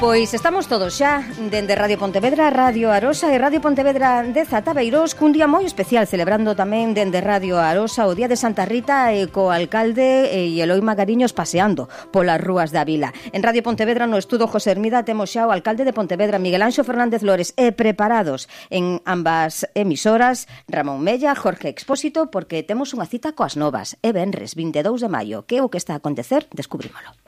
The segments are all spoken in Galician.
Pois estamos todos xa dende Radio Pontevedra, Radio Arosa e Radio Pontevedra de Zatabeirós cun día moi especial, celebrando tamén dende Radio Arosa o Día de Santa Rita e co alcalde e Eloi Magariños paseando polas rúas da vila. En Radio Pontevedra, no estudo José Hermida, temos xa o alcalde de Pontevedra, Miguel Anxo Fernández Lores, e preparados en ambas emisoras, Ramón Mella, Jorge Expósito, porque temos unha cita coas novas. É venres 22 de maio. Que é o que está a acontecer? Descubrímolo.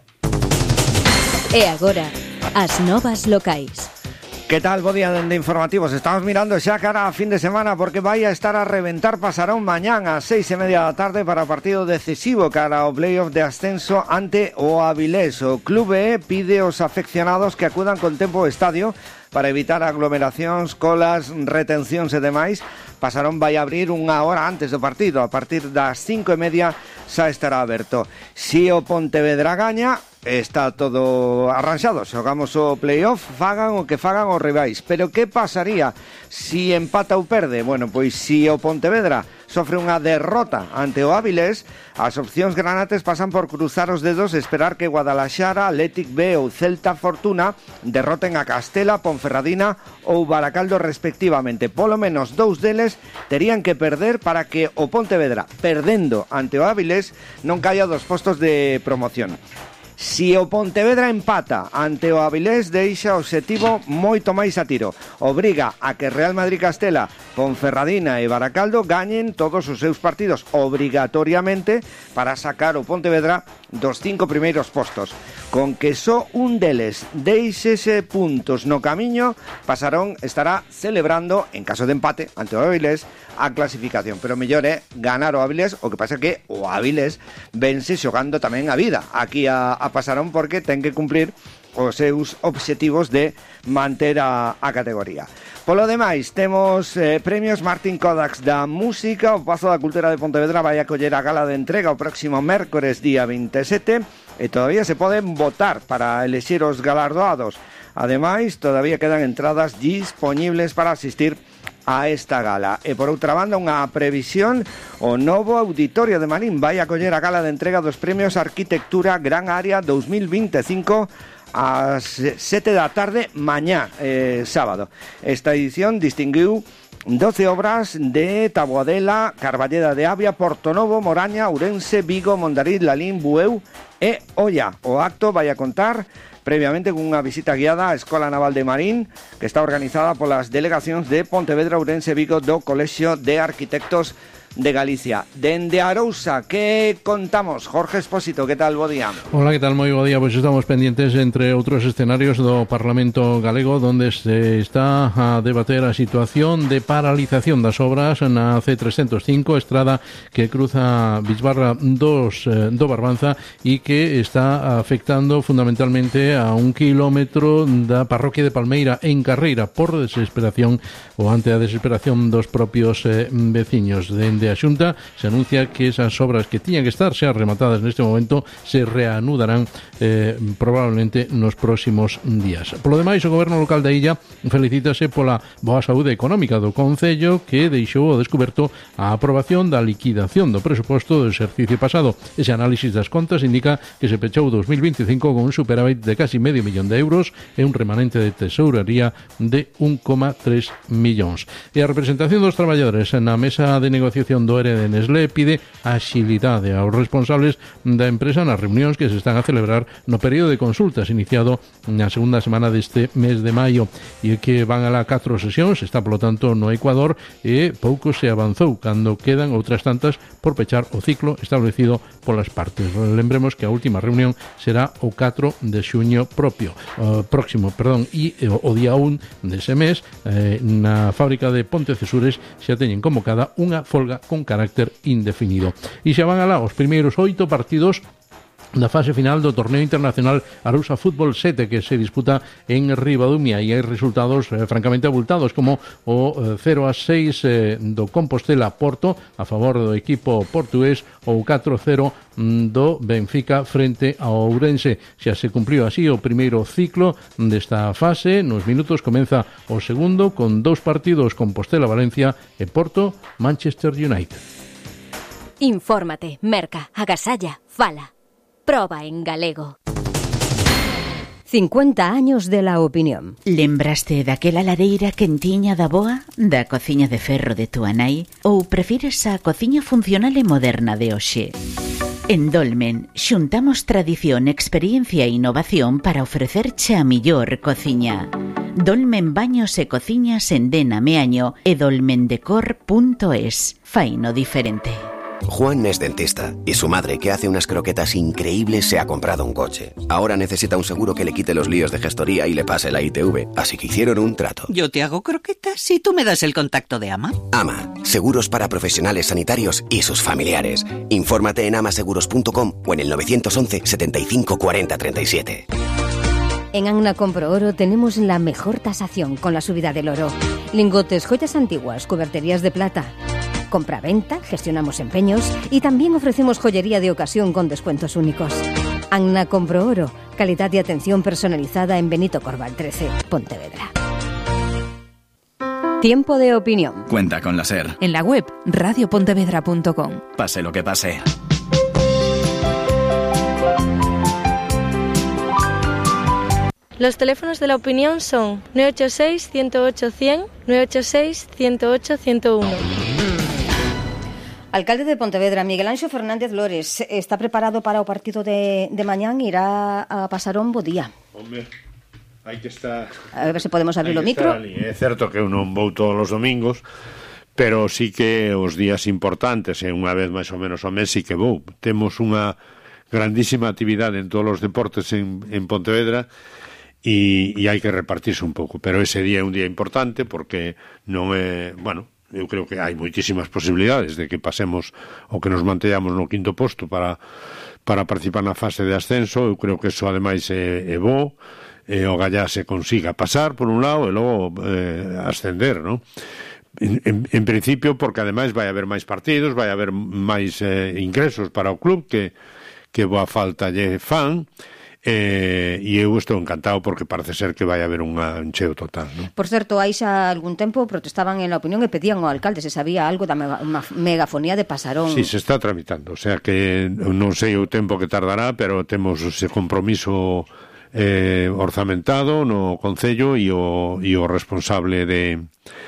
E agora, as novas locais. ¿Qué tal? Bo día dende Informativos. Estamos mirando xa cara a fin de semana porque vai a estar a reventar Pasarón mañán ás 6:30 da tarde para o partido decisivo cara ao playoff de ascenso ante o Avilés. O clube pide aos afeccionados que acudan con tempo ao estadio para evitar aglomeracións, colas, retencións e demais. Pasarón vai abrir unha hora antes do partido. A partir das 5:30 xa estará aberto. Si o Pontevedra gaña, está todo arranxado. Xogamos o playoff, fagan o que fagan os rivais. Pero que pasaría si empata ou perde? Bueno, pois si o Pontevedra sofre unha derrota ante o Avilés, as opcións granates pasan por cruzar os dedos e esperar que Guadalaxara, Athletic B ou Celta Fortuna derroten a Castela, Ponferradina ou Baracaldo respectivamente. Polo menos dous deles terían que perder para que o Pontevedra, perdendo ante o Avilés, non caia dos postos de promoción. Si o Pontevedra empata ante o Avilés, deixa o obxectivo moito máis a tiro. Obriga a que Real Madrid, Castela, Ponferradina e Baracaldo gañen todos os seus partidos obrigatoriamente para sacar o Pontevedra dos 5 primeiros postos. Con que só un deles deixese puntos no camiño, Pasarón estará celebrando, en caso de empate ante o Avilés, a clasificación. Pero mellor é ganar o Avilés, o que pasa é que o Avilés vense xogando tamén a vida aquí a Pasarón, porque ten que cumplir os seus obxectivos de manter a categoría. Polo demais, temos premios Martin Kodaks da música. O Pazo da Cultura de Pontevedra vai acoller a gala de entrega o próximo mércores día 27 e todavía se poden votar para elexir os galardoados. Ademais, todavía quedan entradas dispoñibles para asistir a esta gala. E por outra banda, unha previsión: o novo Auditorio de Marín vai acoller a gala de entrega dos premios Arquitectura Gran Área 2025 ás 7 da tarde mañá, sábado. Esta edición distinguiu 12 obras de Taboadela, Carballeda de Avia, Portonovo, Moraña, Ourense, Vigo, Mondariz, Lalín, Bueu e Oia. O acto vai a contar previamente con unha visita guiada á Escola Naval de Marín, que está organizada polas delegacións de Pontevedra, Ourense e Vigo do Colexio de Arquitectos de Galicia. Dende Arousa, que contamos? Jorge Expósito, que tal? Bo día. Hola, que tal? Moi bo día. Pois estamos pendientes, entre outros escenarios, do Parlamento Galego, donde se está a debater a situación de paralización das obras na C305, estrada que cruza Bisbarra do Barbanza e que está afectando fundamentalmente a 1 kilómetro da parroquia de Palmeira en Carreira, por desesperación ou ante a desesperación dos propios veciños. Dende a Xunta se anuncia que esas obras que tiñan que estar xa rematadas neste momento se reanudarán probablemente nos próximos días. Polo demais, o goberno local da illa felicítase pola boa saúde económica do concello, que deixou ao descoberto a aprobación da liquidación do presuposto do exercicio pasado. Ese análisis das contas indica que se pechou 2025 con un superávit de casi medio millón de euros e un remanente de tesouraría de 1,3 millóns. E a representación dos traballadores na mesa de negociación do ERE de Nestlé pide axilidade aos responsables da empresa nas reunións que se están a celebrar no período de consultas iniciado na segunda semana deste mes de maio, e que van a 4 sesións, está polo tanto no Ecuador, e pouco se avanzou cando quedan outras tantas por pechar o ciclo establecido polas partes. Lembremos que a última reunión será o 4 de xuño próximo, e o día 1 dese mes na fábrica de Pontecesures xa teñen convocada unha folga con carácter indefinido. E xa van alá os primeiros 8 partidos da fase final do torneo internacional Arousa Fútbol 7, que se disputa en Ribadumia, e hai resultados francamente abultados, como o 0-6 do Compostela Porto a favor do equipo portugués, ou 4-0 do Benfica frente ao Ourense. Xa se cumpriu así o primeiro ciclo desta fase. Nos minutos comeza o segundo, con 2 partidos: Compostela-Valencia e Porto-Manchester United. Infórmate, merca, agasalla, fala. Proba en galego. 50 años de la opinión. Lembraste daquela lareira quentiña da boa, da cociña de ferro de túa nai, ou prefires a cociña funcional e moderna de hoxe? En Dolmen, xuntamos tradición, experiencia e innovación para ofrecerche a millor cociña. Dolmen Baños e Cociñas en Dena Meaño e dolmendecor.es. Faino diferente. Juan es dentista y su madre, que hace unas croquetas increíbles, se ha comprado un coche. Ahora necesita un seguro que le quite los líos de gestoría y le pase la ITV, así que hicieron un trato. Yo te hago croquetas y tú me das el contacto de AMA. AMA, seguros para profesionales sanitarios y sus familiares. Infórmate en amaseguros.com o en el 911 75 40 37. En Anna Compro Oro tenemos la mejor tasación con la subida del oro. Lingotes, joyas antiguas, cuberterías de plata. Compra-venta, gestionamos empeños y también ofrecemos joyería de ocasión con descuentos únicos. Anna Compro Oro, calidad y atención personalizada en Benito Corval 13, Pontevedra. Tiempo de opinión. Cuenta con la SER. En la web radiopontevedra.com. Pase lo que pase. Los teléfonos de la opinión son 986-108-100, 986-108-101. Alcalde de Pontevedra, Miguel Anxo Fernández Lores, está preparado para o partido de mañán, irá a pasar un bo día. Hombre, hai que estar... A ver se podemos abrir o micro. É certo que eu non vou todos os domingos, pero sí que os días importantes, unha vez máis ou menos ao mes, sí que vou. Temos unha grandísima actividade en todos os deportes en Pontevedra, e hai que repartirse un pouco, pero ese día é un día importante porque non é, bueno, eu creo que hai moitísimas posibilidades de que pasemos ou que nos mantellamos no quinto posto para participar na fase de ascenso. Eu creo que eso ademais é bo, o Gallá se consiga pasar por un lado e logo ascender, non? En principio, porque ademais vai haber máis partidos, vai haber máis ingresos para o club que boa falta lle fan. E eu estou encantado porque parece ser que vai haber un cheo total, ¿no? Por certo, hai xa algún tempo protestaban en la opinión e pedían ao alcalde se sabía algo da megafonía de Pasarón. Sí, se está tramitando, o sea que non sei o tempo que tardará, pero temos ese compromiso orzamentado no Concello e o responsable de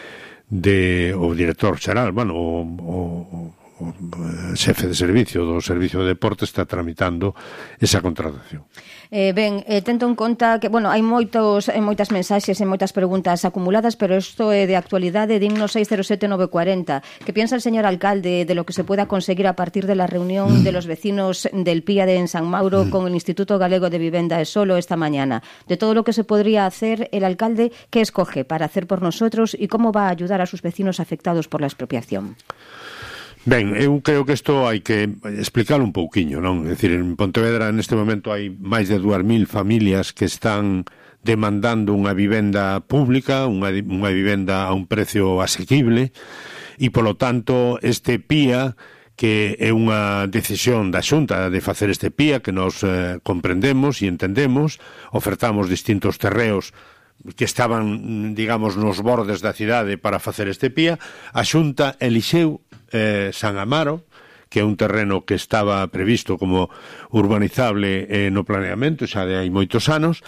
o director xeral, bueno, o xefe de servicio do Servicio de Deporte está tramitando esa contratación. Tento en conta que, bueno, hai moitas mensaxes e moitas preguntas acumuladas, pero isto é de actualidade. Digno 607-940. Que piensa el señor alcalde de lo que se pueda conseguir a partir de la reunión de los vecinos del PIADE en San Mauro con el Instituto Galego de Vivenda e Solo esta mañana? De todo lo que se podría hacer, el alcalde, ¿qué escoge para hacer por nosotros y cómo va a ayudar a sus vecinos afectados por la expropiación? Ben, eu creo que isto hai que explicarlo un pouquiño, non? É dicir, en Pontevedra neste momento hai máis de 2.000 familias que están demandando unha vivenda pública, unha vivenda a un precio asequible, e polo tanto este PIA, que é unha decisión da Xunta de facer este PIA, que nos comprendemos e entendemos, ofertamos distintos terreos que estaban, digamos, nos bordes da cidade para facer este PIA. A Xunta elixeu San Amaro, que é un terreno que estaba previsto como urbanizable no planeamento xa de hai moitos anos,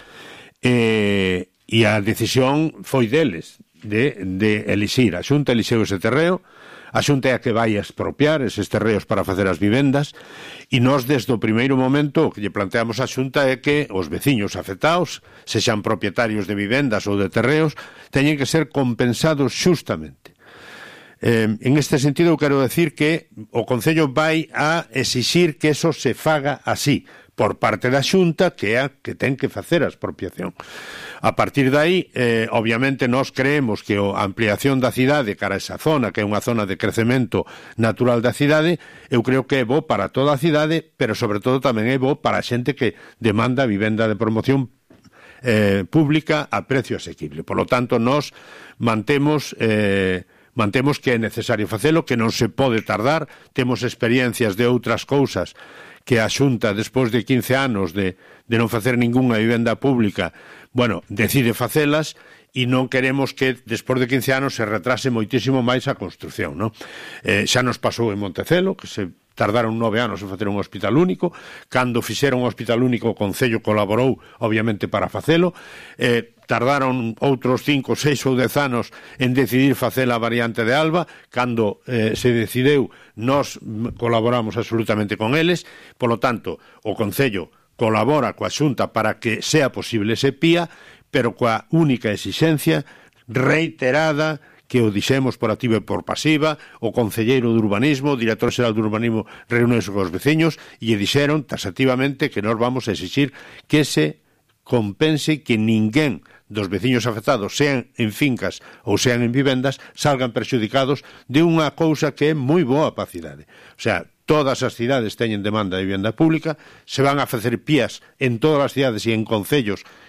e a decisión foi deles de elixir. A Xunta elixeu ese terreo, a Xunta é a que vai a expropiar eses terreos para facer as vivendas, e nós desde o primeiro momento o que lle planteamos a Xunta é que os veciños afectados, sexan propietarios de vivendas ou de terreos, teñen que ser compensados xustamente. En este sentido, quero decir que o Concello vai a exixir que eso se faga así, por parte da Xunta, que é a que ten que facer a expropiación. A partir de aí, obviamente, nós creemos que a ampliación da cidade cara a esa zona, que é unha zona de crecemento natural da cidade, eu creo que é bo para toda a cidade, pero sobre todo tamén é bo para a xente que demanda vivenda de promoción pública a precio asequible. Por lo tanto, nós mantemos que é necesario facelo, que non se pode tardar. Temos experiencias de outras cousas que a Xunta, despois de 15 anos de non facer ningunha vivenda pública, bueno, decide facelas, e non queremos que despois de 15 anos se retrase moitísimo máis a construción, non? Xa nos pasou en Montecelo, que se tardaron 9 anos en facer un hospital único. Cando fixeron un hospital único, o Concello colaborou, obviamente, para facelo. Tardaron outros 5, 6 ou 10 anos en decidir facer a variante de Alba. Cando se decideu, nós colaboramos absolutamente con eles. Polo tanto, o Concello colabora coa Xunta para que sea posible ese PIA, pero coa única exixencia reiterada que o dixemos por activa e por pasiva. O concelleiro de urbanismo, o director xeral de urbanismo, reunióse cos veciños e dixeron taxativamente que nós vamos a exixir que se compense, que ninguén dos veciños afectados, sean en fincas ou sean en vivendas, salgan perxudicados de unha cousa que é moi boa para a cidade. O sea, todas as cidades teñen demanda de vivenda pública, se van a facer pías en todas as cidades e en concellos